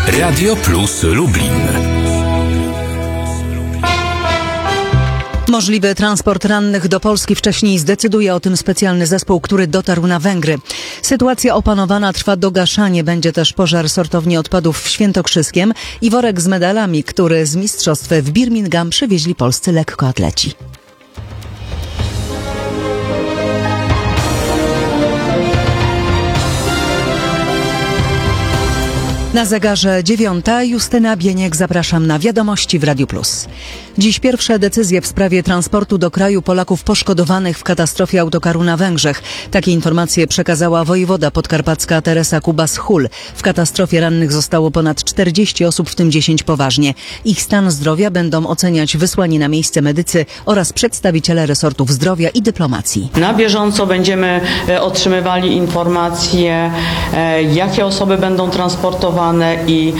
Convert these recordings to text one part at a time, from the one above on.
Radio Plus Lublin. Możliwy transport rannych do Polski wcześniej zdecyduje o tym specjalny zespół, który dotarł na Węgry. Sytuacja opanowana, trwa dogaszanie. Będzie też pożar sortowni odpadów w Świętokrzyskiem i worek z medalami, który z mistrzostw w Birmingham przywieźli polscy lekkoatleci. Na zegarze 9:00, Justyna Bieniek, zapraszam na Wiadomości w Radiu Plus. Dziś pierwsze decyzje w sprawie transportu do kraju Polaków poszkodowanych w katastrofie autokaru na Węgrzech. Takie informacje przekazała wojewoda podkarpacka Teresa Kubas-Hul. W katastrofie rannych zostało ponad 40 osób, w tym 10 poważnie. Ich stan zdrowia będą oceniać wysłani na miejsce medycy oraz przedstawiciele resortów zdrowia i dyplomacji. Na bieżąco będziemy otrzymywali informacje, jakie osoby będą transportowane i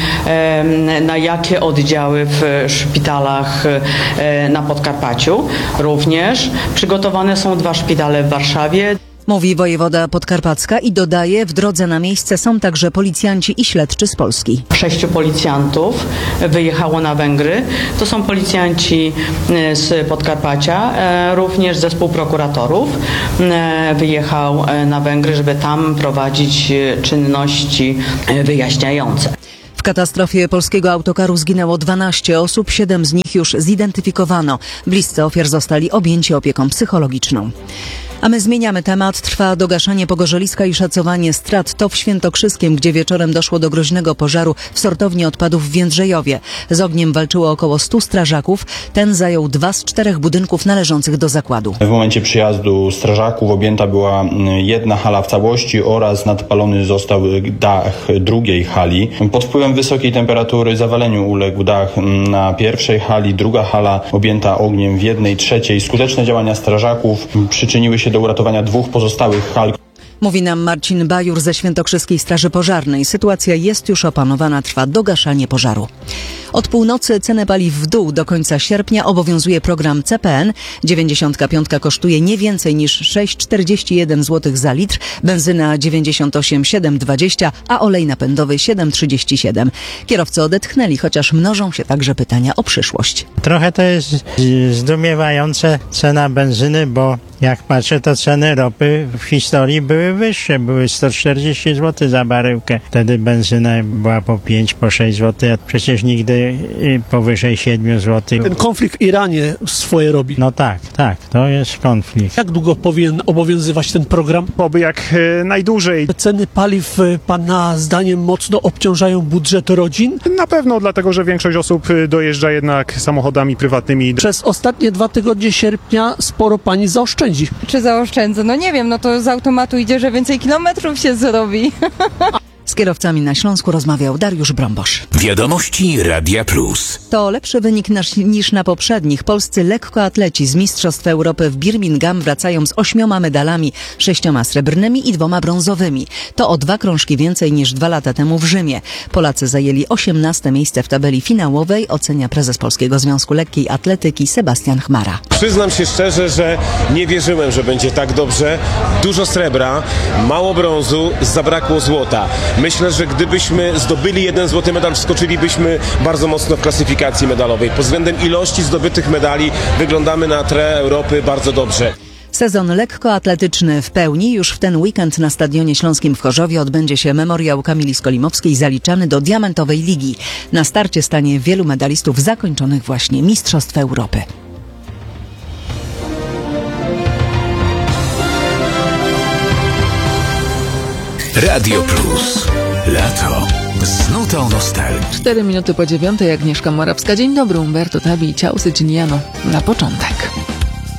na jakie oddziały w szpitalach na Podkarpaciu. Również przygotowane są 2 szpitale w Warszawie. Mówi wojewoda podkarpacka i dodaje, w drodze na miejsce są także policjanci i śledczy z Polski. 6 policjantów wyjechało na Węgry. To są policjanci z Podkarpacia, również zespół prokuratorów wyjechał na Węgry, żeby tam prowadzić czynności wyjaśniające. W katastrofie polskiego autokaru zginęło 12 osób, 7 z nich już zidentyfikowano. Bliscy ofiar zostali objęci opieką psychologiczną. A my zmieniamy temat. Trwa dogaszanie pogorzeliska i szacowanie strat. To w Świętokrzyskiem, gdzie wieczorem doszło do groźnego pożaru w sortowni odpadów w Jędrzejowie. Z ogniem walczyło około 100 strażaków. Ten zajął 2 z 4 budynków należących do zakładu. W momencie przyjazdu strażaków objęta była jedna hala w całości oraz nadpalony został dach drugiej hali. Pod wpływem wysokiej temperatury zawaleniu uległ dach na pierwszej hali. Druga hala objęta ogniem w 1/3. Skuteczne działania strażaków przyczyniły się do uratowania 2 pozostałych hal. Mówi nam Marcin Bajur ze Świętokrzyskiej Straży Pożarnej. Sytuacja jest już opanowana, trwa dogaszanie pożaru. Od północy ceny paliw w dół. Do końca sierpnia obowiązuje program CPN. 95 kosztuje nie więcej niż 6,41 zł za litr, benzyna 98,720, a olej napędowy 7,37. Kierowcy odetchnęli, chociaż mnożą się także pytania o przyszłość. Trochę to jest zdumiewające cena benzyny, bo jak patrzę, to ceny ropy w historii były wyższe. Były 140 zł za baryłkę. Wtedy benzyna była po 5, po 6 zł, a przecież nigdy powyżej 7 zł. Ten konflikt w Iranie swoje robi. No tak, to jest konflikt. Jak długo powinien obowiązywać ten program? Oby jak najdłużej. Ceny paliw pana zdaniem mocno obciążają budżet rodzin? Na pewno, dlatego że większość osób dojeżdża jednak samochodami prywatnymi. Przez ostatnie 2 tygodnie sierpnia sporo pani zaoszczędzi. Czy zaoszczędzę? No nie wiem, no to z automatu idzie, że więcej kilometrów się zrobi. Z kierowcami na Śląsku rozmawiał Dariusz Brąbosz. Wiadomości Radia Plus. To lepszy wynik niż na poprzednich. Polscy lekkoatleci z Mistrzostw Europy w Birmingham wracają z 8 medalami, 6 srebrnymi i 2 brązowymi. To o 2 krążki więcej niż 2 lata temu w Rzymie. Polacy zajęli 18 miejsce w tabeli finałowej, ocenia prezes Polskiego Związku Lekkiej Atletyki Sebastian Chmara. Przyznam się szczerze, że nie wierzyłem, że będzie tak dobrze. Dużo srebra, mało brązu, zabrakło złota. Myślę, że gdybyśmy zdobyli 1 złoty medal, wskoczylibyśmy bardzo mocno w klasyfikacji medalowej. Pod względem ilości zdobytych medali wyglądamy na tle Europy bardzo dobrze. Sezon lekkoatletyczny w pełni. Już w ten weekend na Stadionie Śląskim w Chorzowie odbędzie się memoriał Kamili Skolimowskiej zaliczany do Diamentowej Ligi. Na starcie stanie wielu medalistów zakończonych właśnie Mistrzostw Europy. Radio Plus. Lato z nutą nostalgii. 4 minuty po 9:00, Agnieszka Morawska. Dzień dobry, Umberto Tabi i Ciao Siciliano na początek.